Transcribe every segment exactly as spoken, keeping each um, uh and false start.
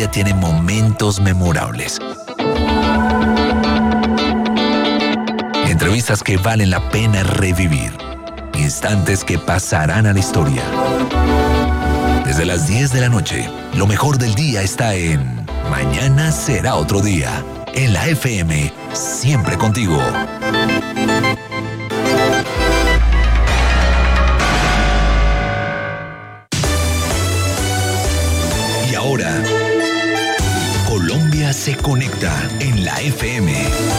historia tiene momentos memorables. Entrevistas que valen la pena revivir. Instantes que pasarán a la historia. Desde las diez de la noche, lo mejor del día está en Mañana será otro día. En la F M, siempre contigo. Y ahora, Colombia se conecta en la F M.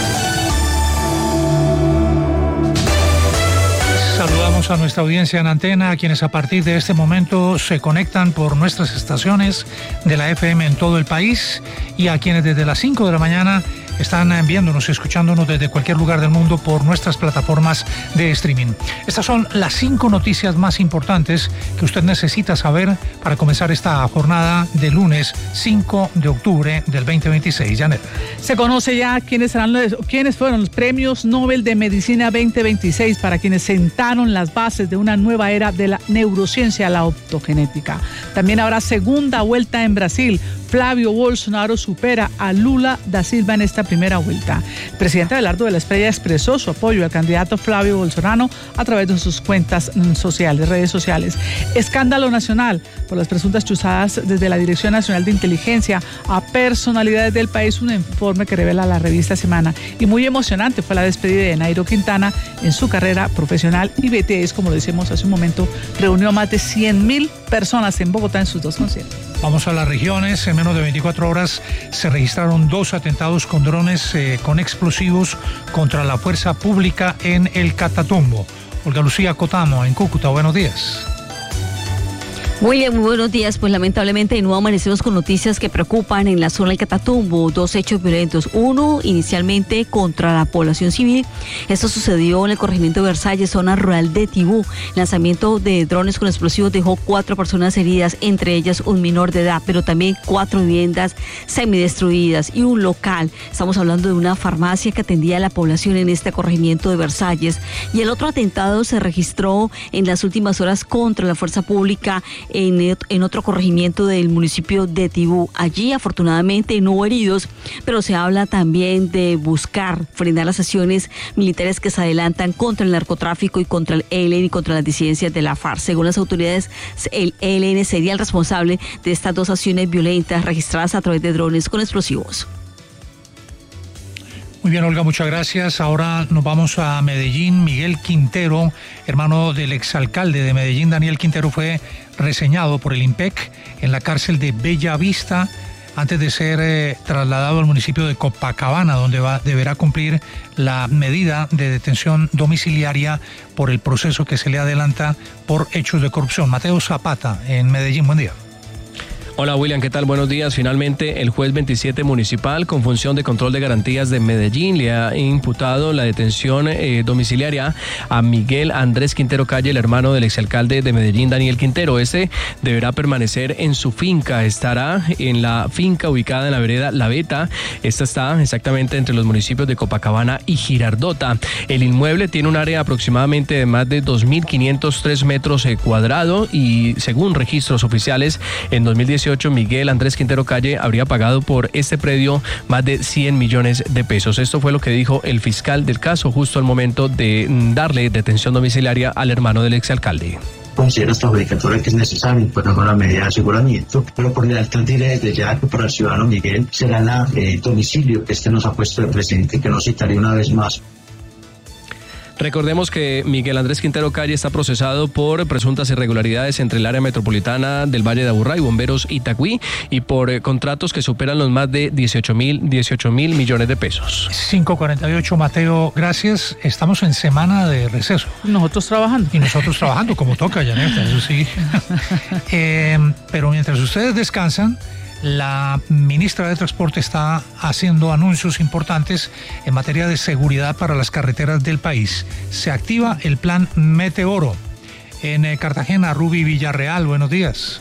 Saludamos a nuestra audiencia en antena, a quienes a partir de este momento se conectan por nuestras estaciones de la F M en todo el país y a quienes desde las cinco de la mañana están viéndonos y escuchándonos desde cualquier lugar del mundo por nuestras plataformas de streaming. Estas son las cinco noticias más importantes que usted necesita saber para comenzar esta jornada de lunes cinco de octubre del veinte veintiséis. Janet. Se conoce ya quiénes serán los, quiénes fueron los premios Nobel de Medicina veinte veintiséis para quienes sentaron las bases de una nueva era de la neurociencia, la optogenética. También habrá segunda vuelta en Brasil. Flávio Bolsonaro supera a Lula da Silva en esta primera vuelta. El presidente Abelardo de la Espriella expresó su apoyo al candidato Flávio Bolsonaro a través de sus cuentas sociales, redes sociales. Escándalo nacional por las presuntas chuzadas desde la Dirección Nacional de Inteligencia a personalidades del país, un informe que revela la revista Semana. Y muy emocionante fue la despedida de Nairo Quintana en su carrera profesional y B T S, como lo decimos hace un momento, reunió a más de cien mil personas en Bogotá en sus dos conciertos. Vamos a las regiones. En menos de veinticuatro horas se registraron dos atentados con drones eh, con explosivos contra la fuerza pública en el Catatumbo. Olga Lucía Cotamo, en Cúcuta, buenos días. Muy bien, muy buenos días. Pues lamentablemente de nuevo amanecemos con noticias que preocupan en la zona del Catatumbo. Dos hechos violentos. Uno, inicialmente contra la población civil. Esto sucedió en el corregimiento de Versalles, zona rural de Tibú. Lanzamiento de drones con explosivos dejó cuatro personas heridas, entre ellas un menor de edad, pero también cuatro viviendas semidestruidas y un local. Estamos hablando de una farmacia que atendía a la población en este corregimiento de Versalles. Y el otro atentado se registró en las últimas horas contra la fuerza pública En, en otro corregimiento del municipio de Tibú. Allí afortunadamente no hubo heridos, pero se habla también de buscar frenar las acciones militares que se adelantan contra el narcotráfico y contra el E L N y contra las disidencias de la FARC. Según las autoridades, el E L N sería el responsable de estas dos acciones violentas registradas a través de drones con explosivos. Muy bien, Olga, muchas gracias. Ahora nos vamos a Medellín. Miguel Quintero, hermano del exalcalde de Medellín, Daniel Quintero, fue reseñado por el IMPEC en la cárcel de Bella Vista antes de ser eh, trasladado al municipio de Copacabana, donde va, deberá cumplir la medida de detención domiciliaria por el proceso que se le adelanta por hechos de corrupción. Mateo Zapata, en Medellín, buen día. Hola William, ¿qué tal? Buenos días. Finalmente, el juez veintisiete municipal con función de control de garantías de Medellín le ha imputado la detención eh, domiciliaria a Miguel Andrés Quintero Calle, el hermano del exalcalde de Medellín, Daniel Quintero. Este deberá permanecer en su finca, estará en la finca ubicada en la vereda La Veta. Esta está exactamente entre los municipios de Copacabana y Girardota. El inmueble tiene un área aproximadamente de más de dos mil quinientos tres metros eh, cuadrados y según registros oficiales, en dos mil dieciocho Miguel Andrés Quintero Calle habría pagado por este predio más de cien millones de pesos. Esto fue lo que dijo el fiscal del caso justo al momento de darle detención domiciliaria al hermano del exalcalde. Considera esta judicatura que es necesario, pues no con la medida de aseguramiento, pero por lealtad diré desde ya que para el ciudadano Miguel será la eh, domicilio que este nos ha puesto de presente, que nos citaré una vez más. Recordemos que Miguel Andrés Quintero Calle está procesado por presuntas irregularidades entre el área metropolitana del Valle de Aburrá y Bomberos Itagüí y por eh, contratos que superan los más de dieciocho mil millones de pesos. cinco cuarenta y ocho, Mateo, gracias. Estamos en semana de receso. Nosotros trabajando. Y nosotros trabajando, como toca, Janeta, eso sí. eh, pero mientras ustedes descansan, la ministra de Transporte está haciendo anuncios importantes en materia de seguridad para las carreteras del país. Se activa el plan Meteoro. En Cartagena, Ruby Villarreal, buenos días.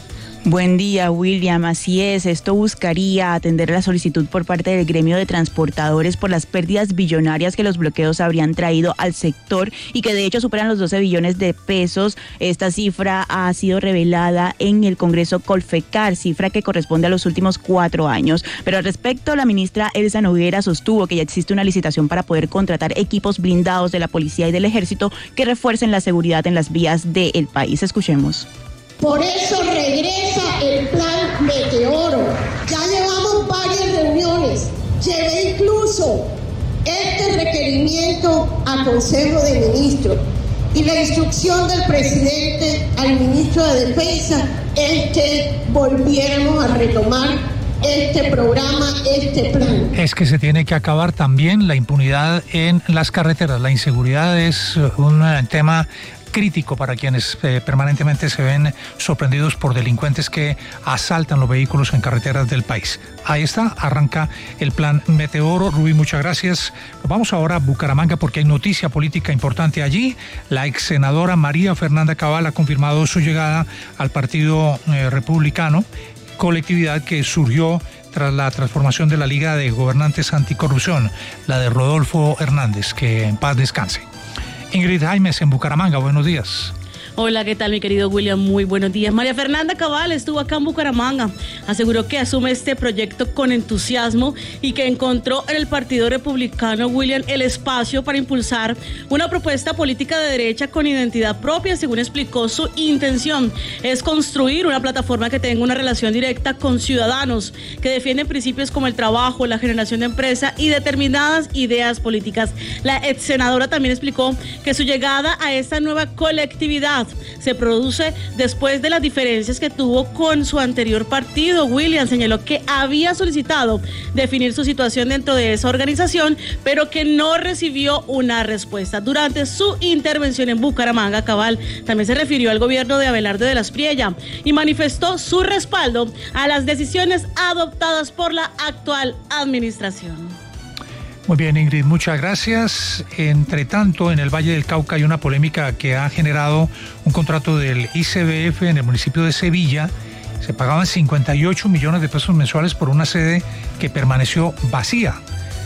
Buen día, William. Así es, esto buscaría atender la solicitud por parte del gremio de transportadores por las pérdidas billonarias que los bloqueos habrían traído al sector y que de hecho superan los doce billones de pesos. Esta cifra ha sido revelada en el Congreso Colfecar, cifra que corresponde a los últimos cuatro años. Pero al respecto, la ministra Elsa Noguera sostuvo que ya existe una licitación para poder contratar equipos blindados de la policía y del ejército que refuercen la seguridad en las vías del país. Escuchemos. Por eso regresa el plan Meteoro. Ya llevamos varias reuniones. Llevé incluso este requerimiento al Consejo de Ministros. Y la instrucción del presidente al ministro de Defensa es que volviéramos a retomar este programa, este plan. Es que se tiene que acabar también la impunidad en las carreteras. La inseguridad es un tema crítico para quienes eh, permanentemente se ven sorprendidos por delincuentes que asaltan los vehículos en carreteras del país. Ahí está, arranca el plan Meteoro. Rubí, muchas gracias. Vamos ahora a Bucaramanga porque hay noticia política importante allí. La ex senadora María Fernanda Cabal ha confirmado su llegada al Partido eh, Republicano, colectividad que surgió tras la transformación de la Liga de Gobernantes Anticorrupción, la de Rodolfo Hernández, que en paz descanse. Ingrid Jaimes en Bucaramanga, buenos días. Hola, ¿qué tal, mi querido William? Muy buenos días. María Fernanda Cabal estuvo acá en Bucaramanga. Aseguró que asume este proyecto con entusiasmo y que encontró en el Partido Republicano, William, el espacio para impulsar una propuesta política de derecha con identidad propia. Según explicó, su intención es construir una plataforma que tenga una relación directa con ciudadanos, que defienden principios como el trabajo, la generación de empresa y determinadas ideas políticas. La ex senadora también explicó que su llegada a esta nueva colectividad se produce después de las diferencias que tuvo con su anterior partido. William señaló que había solicitado definir su situación dentro de esa organización, pero que no recibió una respuesta. Durante su intervención en Bucaramanga, Cabal también se refirió al gobierno de Abelardo de la Espriella y manifestó su respaldo a las decisiones adoptadas por la actual administración. Muy bien, Ingrid, muchas gracias. Entre tanto, en el Valle del Cauca hay una polémica que ha generado un contrato del I C B F en el municipio de Sevilla. Se pagaban cincuenta y ocho millones de pesos mensuales por una sede que permaneció vacía.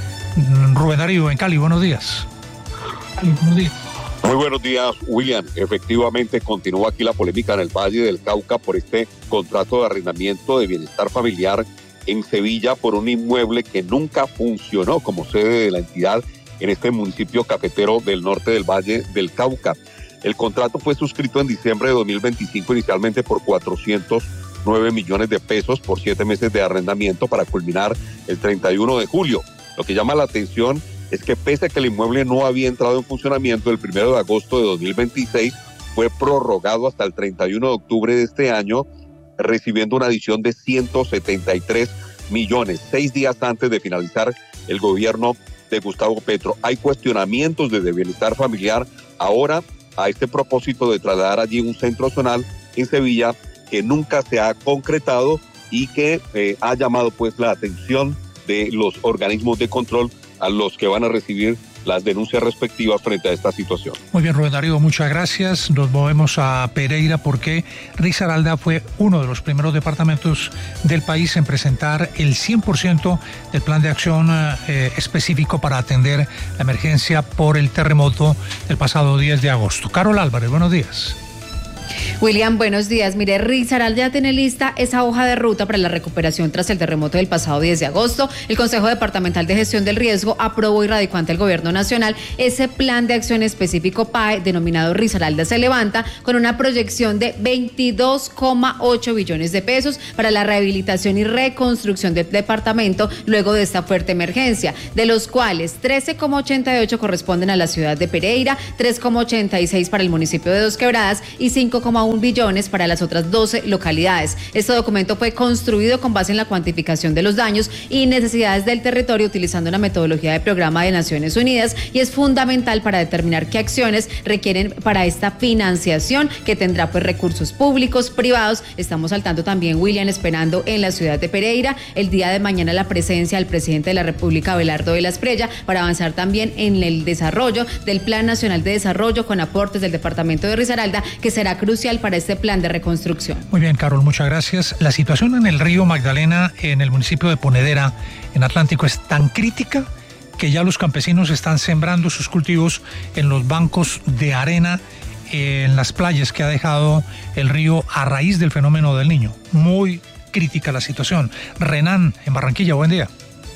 Rubén Darío, en Cali, buenos días. Cali, buenos días. Muy buenos días, William. Efectivamente, continúa aquí la polémica en el Valle del Cauca por este contrato de arrendamiento de bienestar familiar en Sevilla por un inmueble que nunca funcionó como sede de la entidad en este municipio cafetero del norte del Valle del Cauca. El contrato fue suscrito en diciembre de dos mil veinticinco inicialmente por cuatrocientos nueve millones de pesos por siete meses de arrendamiento para culminar el treinta y uno de julio. Lo que llama la atención es que pese a que el inmueble no había entrado en funcionamiento el primero de agosto de dos mil veintiséis, fue prorrogado hasta el treinta y uno de octubre de este año, recibiendo una adición de ciento setenta y tres millones, seis días antes de finalizar el gobierno de Gustavo Petro. Hay cuestionamientos desde Bienestar Familiar ahora a este propósito de trasladar allí un centro zonal en Sevilla que nunca se ha concretado y que eh, ha llamado pues la atención de los organismos de control a los que van a recibir las denuncias respectivas frente a esta situación. Muy bien, Rubén Darío, muchas gracias. Nos movemos a Pereira porque Risaralda fue uno de los primeros departamentos del país en presentar el cien por ciento del plan de acción eh, específico para atender la emergencia por el terremoto del pasado diez de agosto. Carol Álvarez, buenos días. William, buenos días. Mire, Risaralda ya tiene lista esa hoja de ruta para la recuperación tras el terremoto del pasado diez de agosto. El Consejo Departamental de Gestión del Riesgo aprobó y radicó ante el Gobierno Nacional ese plan de acción específico P A E denominado Risaralda se levanta, con una proyección de veintidós coma ocho billones de pesos para la rehabilitación y reconstrucción del departamento luego de esta fuerte emergencia, de los cuales trece coma ochenta y ocho corresponden a la ciudad de Pereira, tres coma ochenta y seis para el municipio de Dos Quebradas y cinco coma uno billones para las otras doce localidades. Este documento fue construido con base en la cuantificación de los daños y necesidades del territorio utilizando una metodología de programa de Naciones Unidas y es fundamental para determinar qué acciones requieren para esta financiación que tendrá pues recursos públicos, privados. Estamos al tanto también, William, esperando en la ciudad de Pereira el día de mañana la presencia del presidente de la República, Abelardo de la Espriella, para avanzar también en el desarrollo del Plan Nacional de Desarrollo con aportes del departamento de Risaralda, que será crucial especial para este plan de reconstrucción. Muy bien, Carol, muchas gracias. La situación en el río Magdalena, en el municipio de Ponedera, en Atlántico, es tan crítica que ya los campesinos están sembrando sus cultivos en los bancos de arena en las playas que ha dejado el río a raíz del fenómeno del Niño. Muy crítica la situación. Renan, en Barranquilla, buen día.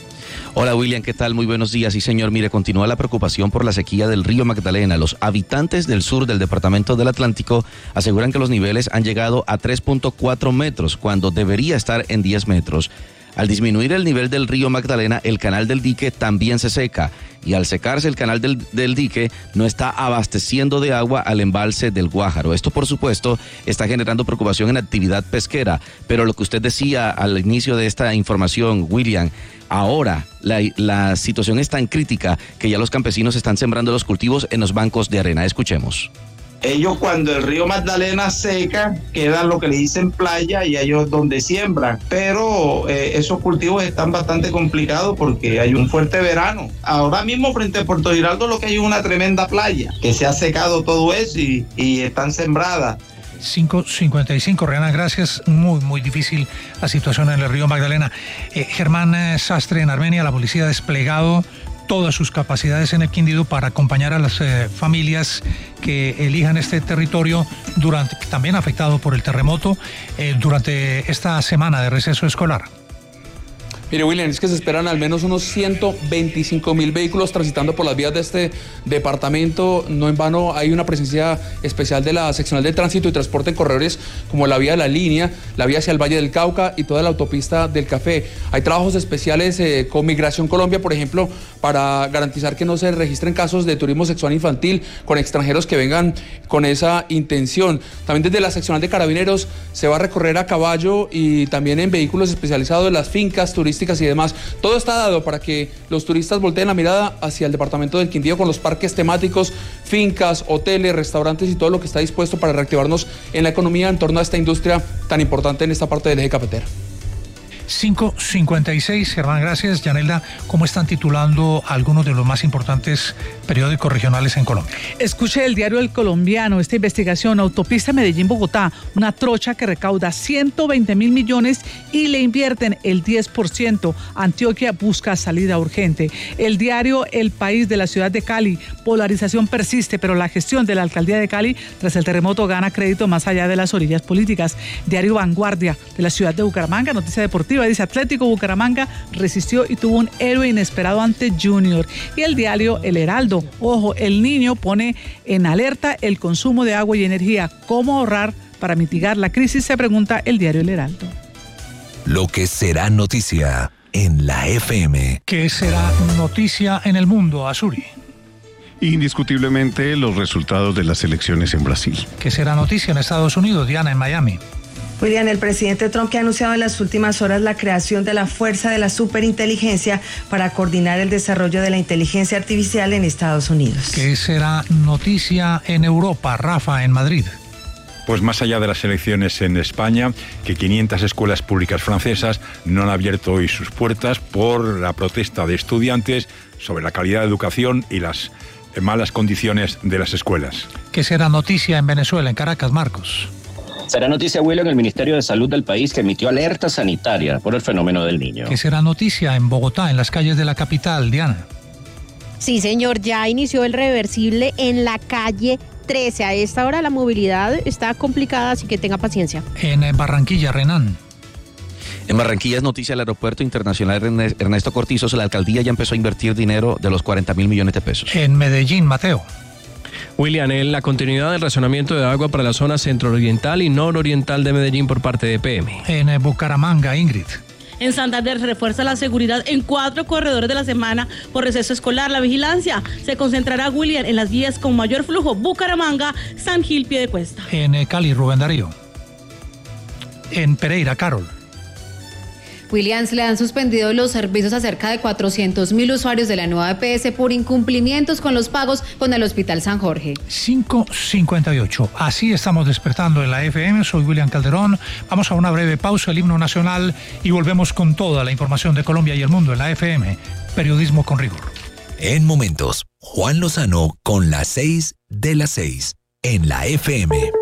Hola William, ¿qué tal? Muy buenos días. Sí señor, mire, continúa la preocupación por la sequía del río Magdalena. Los habitantes del sur del departamento del Atlántico aseguran que los niveles han llegado a tres punto cuatro metros cuando debería estar en diez metros. Al disminuir el nivel del río Magdalena, el canal del dique también se seca y al secarse el canal del, del dique no está abasteciendo de agua al embalse del Guájaro. Esto, por supuesto, está generando preocupación en actividad pesquera, pero lo que usted decía al inicio de esta información, William, ahora la, la situación es tan crítica que ya los campesinos están sembrando los cultivos en los bancos de arena. Escuchemos. Ellos cuando el río Magdalena seca, quedan lo que le dicen playa y ellos donde siembran. Pero eh, esos cultivos están bastante complicados porque hay un fuerte verano. Ahora mismo frente a Puerto Giraldo lo que hay es una tremenda playa, que se ha secado todo eso y, y están sembradas. cinco cincuenta y cinco, Rihanna, gracias. Muy, muy difícil la situación en el río Magdalena. Eh, Germán eh, Sastre, en Armenia, la policía ha desplegado todas sus capacidades en el Quindío para acompañar a las eh, familias que elijan este territorio, durante, también afectado por el terremoto, eh, durante esta semana de receso escolar. Mire, William, es que se esperan al menos unos ciento veinticinco mil vehículos transitando por las vías de este departamento. No en vano hay una presencia especial de la seccional de tránsito y transporte en corredores como la vía de la línea, la vía hacia el Valle del Cauca y toda la autopista del Café. Hay trabajos especiales eh, con Migración Colombia, por ejemplo, para garantizar que no se registren casos de turismo sexual infantil con extranjeros que vengan con esa intención. También desde la seccional de Carabineros se va a recorrer a caballo y también en vehículos especializados de las fincas turísticas y demás. Todo está dado para que los turistas volteen la mirada hacia el departamento del Quindío con los parques temáticos, fincas, hoteles, restaurantes y todo lo que está dispuesto para reactivarnos en la economía en torno a esta industria tan importante en esta parte del eje cafetero. cinco cincuenta y seis, Germán, gracias. Yanelda, ¿cómo están titulando algunos de los más importantes periódicos regionales en Colombia? Escuche el diario El Colombiano, esta investigación, autopista Medellín-Bogotá, una trocha que recauda ciento veinte mil millones y le invierten el diez por ciento. Antioquia busca salida urgente. El diario El País de la ciudad de Cali, polarización persiste, pero la gestión de la alcaldía de Cali tras el terremoto gana crédito más allá de las orillas políticas. Diario Vanguardia de la ciudad de Bucaramanga, noticia deportiva, dice Atlético Bucaramanga resistió y tuvo un héroe inesperado ante Junior. Y el diario El Heraldo, ojo, el Niño pone en alerta el consumo de agua y energía. ¿Cómo ahorrar para mitigar la crisis? Se pregunta el diario El Heraldo. Lo que será noticia en la F M. ¿Qué será noticia en el mundo, Azuri? Indiscutiblemente los resultados de las elecciones en Brasil. ¿Qué será noticia en Estados Unidos, Diana, en Miami? William, el presidente Trump que ha anunciado en las últimas horas la creación de la Fuerza de la Superinteligencia para coordinar el desarrollo de la inteligencia artificial en Estados Unidos. ¿Qué será noticia en Europa, Rafa, en Madrid? Pues más allá de las elecciones en España, que quinientas escuelas públicas francesas no han abierto hoy sus puertas por la protesta de estudiantes sobre la calidad de educación y las malas condiciones de las escuelas. ¿Qué será noticia en Venezuela, en Caracas, Marcos? Será noticia, William, el Ministerio de Salud del país que emitió alerta sanitaria por el fenómeno del Niño. ¿Qué será noticia en Bogotá, en las calles de la capital, Diana? Sí, señor, ya inició el reversible en la calle trece. A esta hora la movilidad está complicada, así que tenga paciencia. En Barranquilla, Renan. En Barranquilla es noticia el Aeropuerto Internacional Ernesto Cortizos. La alcaldía ya empezó a invertir dinero de los cuarenta mil millones de pesos. En Medellín, Mateo. William, en la continuidad del racionamiento de agua para la zona centro-oriental y nororiental de Medellín por parte de P M. En Bucaramanga, Ingrid. En Santander se refuerza la seguridad en cuatro corredores de la semana por receso escolar. La vigilancia se concentrará, William, en las vías con mayor flujo: Bucaramanga, San Gil, Piedecuesta. En Cali, Rubén Darío. En Pereira, Carol. Williams, le han suspendido los servicios a cerca de cuatrocientos mil usuarios de la nueva E P S por incumplimientos con los pagos con el Hospital San Jorge. cinco cincuenta y ocho. Así estamos despertando en la F M. Soy William Calderón. Vamos a una breve pausa, el himno nacional, y volvemos con toda la información de Colombia y el mundo en la F M. Periodismo con rigor. En momentos, Juan Lozano con las seis de las seis en la F M.